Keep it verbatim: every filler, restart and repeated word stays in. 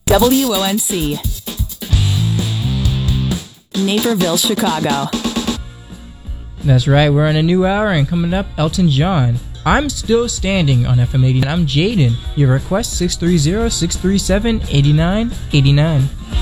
W O N C, Naperville, Chicago. That's right, we're on a new hour, and coming up, Elton John. I'm Still Standing on F M eighty. I'm Jaden. Your request, six three zero, six three seven, eight nine eight nine.